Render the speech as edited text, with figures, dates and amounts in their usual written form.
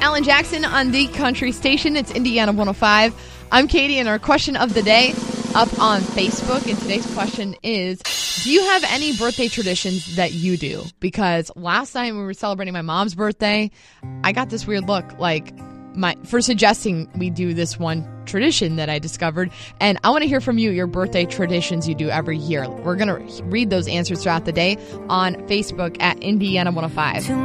Alan Jackson on the country station. It's Indiana 105. I'm Katie, and our question of the day up on Facebook. And today's question is, do you have any birthday traditions that you do? Because last night we were celebrating my mom's birthday, I got this weird look for suggesting we do this one tradition that I discovered. And I want to hear from you, your birthday traditions you do every year. We're going to read those answers throughout the day on Facebook at Indiana 105.